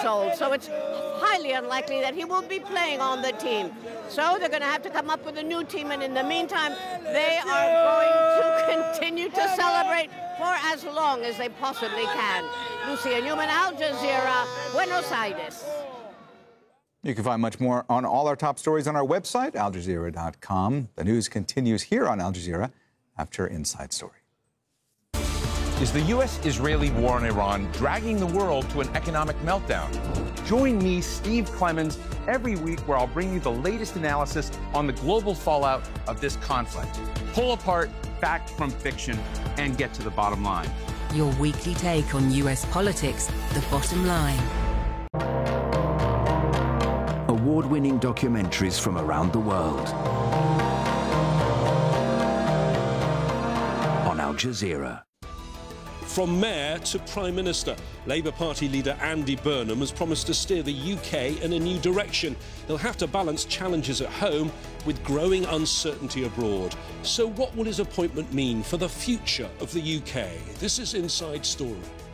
old, so it's highly unlikely that he will be playing on the team. So they're going to have to come up with a new team, and in the meantime, they are going to continue to celebrate for as long as they possibly can. Lucia Newman, Al Jazeera, Buenos Aires. You can find much more on all our top stories on our website, aljazeera.com. The news continues here on Al Jazeera after Inside Story. Is the U.S.-Israeli war on Iran dragging the world to an economic meltdown? Join me, Steve Clemons, every week where I'll bring you the latest analysis on the global fallout of this conflict. Pull apart fact from fiction and get to the bottom line. Your weekly take on U.S. politics, The Bottom Line. Award-winning documentaries from around the world. On Al Jazeera. From mayor to prime minister, Labour Party leader Andy Burnham has promised to steer the UK in a new direction. He'll have to balance challenges at home with growing uncertainty abroad. So what will his appointment mean for the future of the UK? This is Inside Story.